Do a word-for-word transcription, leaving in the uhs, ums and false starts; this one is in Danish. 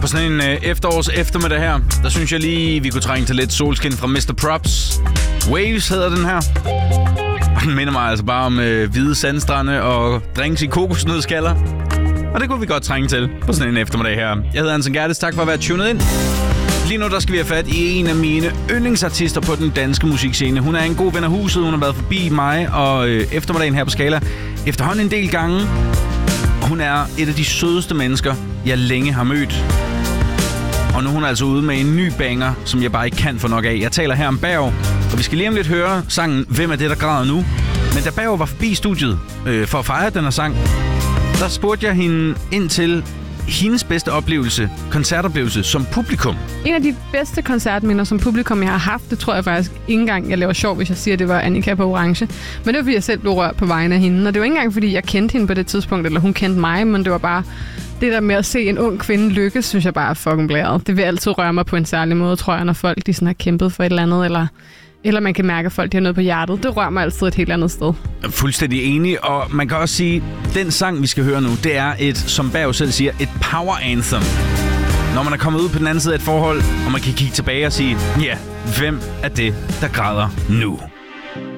På sådan en øh, efterårs eftermiddag her, der synes jeg lige, vi kunne trænge til lidt solskin fra mister Props. Waves hedder den her. Og den minder mig altså bare om øh, hvide sandstrande og drinks i kokosnødskaller. Og det kunne vi godt trænge til på sådan en eftermiddag her. Jeg hedder Anton Gerdes, tak for at være tunet ind. Lige nu der skal vi have fat i en af mine yndlingsartister på den danske musikscene. Hun er en god ven af huset, hun har været forbi mig og øh, eftermiddagen her på Skala efterhånden en del gange. Hun er et af de sødeste mennesker, jeg længe har mødt. Og nu er hun altså ude med en ny banger, som jeg bare ikke kan få nok af. Jeg taler her om Berg, og vi skal lige om lidt høre sangen Hvem er det, der græder nu? Men da Berg var forbi studiet øh, for at fejre den her sang, der spurgte jeg hende ind til hendes bedste oplevelse, koncertoplevelse som publikum. En af de bedste koncertminder som publikum, jeg har haft, det tror jeg faktisk ikke engang, jeg laver sjov, hvis jeg siger, at det var Annika på Orange. Men det var, fordi jeg selv blev rørt på vegne af hende. Og det var ikke engang, fordi jeg kendte hende på det tidspunkt, eller hun kendte mig, men det var bare det der med at se en ung kvinde lykkes, synes jeg bare er fucking blæret. Det vil altid røre mig på en særlig måde, tror jeg, når folk de sådan har kæmpet for et eller andet, eller... Eller man kan mærke, at folk de har noget på hjertet. Det rører mig altid et helt andet sted. Jeg er fuldstændig enig, og man kan også sige, at den sang, vi skal høre nu, det er et, som Berg selv siger, et power anthem. Når man er kommet ud på den anden side af et forhold, og man kan kigge tilbage og sige, ja, hvem er det, der græder nu?